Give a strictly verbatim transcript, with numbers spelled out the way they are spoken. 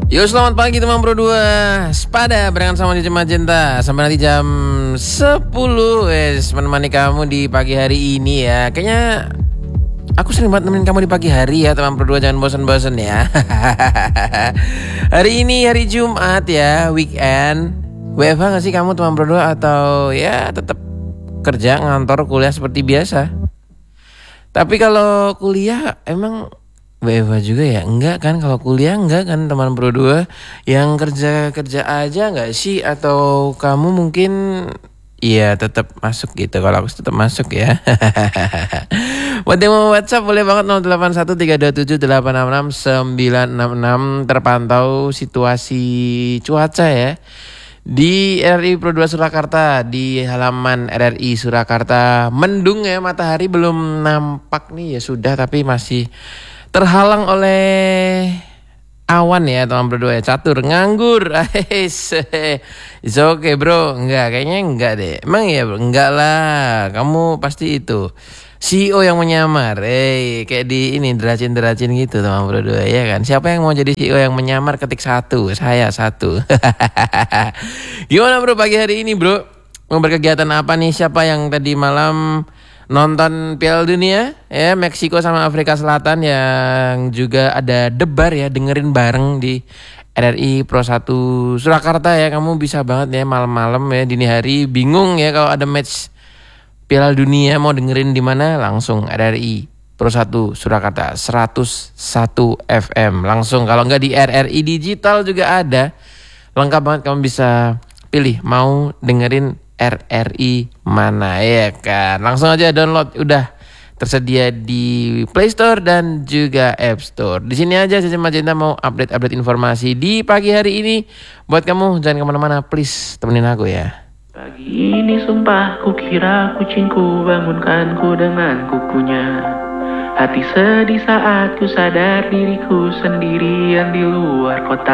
Yo, selamat pagi teman Pro dua Sepada barengan sama Cici Magenta. Sampai nanti jam sepuluh wes menemani kamu di pagi hari ini ya. Kayaknya aku sering banget nemenin kamu di pagi hari ya teman Pro dua, jangan bosan-bosan ya. Hari ini hari Jumat ya, weekend. W F H gak sih kamu teman Pro dua, atau ya tetap kerja ngantor kuliah seperti biasa? Tapi kalau kuliah emang W F H juga ya? Enggak kan, kalau kuliah enggak kan teman Pro dua? Yang kerja-kerja aja enggak sih? Atau kamu mungkin iya tetap masuk gitu? Kalau aku tetap masuk ya. Buat yang mau WhatsApp boleh banget nol delapan satu tiga dua tujuh delapan enam enam sembilan enam enam. Terpantau situasi cuaca ya di R R I Pro dua Surakarta, di halaman R R I Surakarta. Mendung ya, matahari belum nampak nih ya sudah, tapi masih terhalang oleh awan ya teman berdua ya. Catur nganggur. It's okay bro. Enggak, kayaknya enggak deh. Emang ya bro? Enggak lah. Kamu pasti itu C E O yang menyamar. Eh, kayak di ini deracin-deracin gitu teman berdua ya kan. Siapa yang mau jadi C E O yang menyamar, ketik satu. Saya satu. Gimana bro pagi hari ini bro? Mau berkegiatan apa nih? Siapa yang tadi malam nonton Piala Dunia ya, Meksiko sama Afrika Selatan, yang juga ada debar ya, dengerin bareng di R R I Pro satu Surakarta ya. Kamu bisa banget ya malam-malam ya, dini hari bingung ya kalau ada match Piala Dunia mau dengerin di mana, langsung R R I Pro satu Surakarta seratus satu F M langsung. Kalau nggak di R R I Digital juga ada, lengkap banget. Kamu bisa pilih mau dengerin R R I mana ya kan. Langsung aja download, udah tersedia di Play Store dan juga App Store. Di sini aja Cici Magenta mau update-update informasi di pagi hari ini. Buat kamu jangan kemana-mana, please temenin aku ya. Pagi ini sumpah kukira kucingku bangunkanku dengan kukunya. Hati sedih saat ku sadar diriku sendirian di luar kota.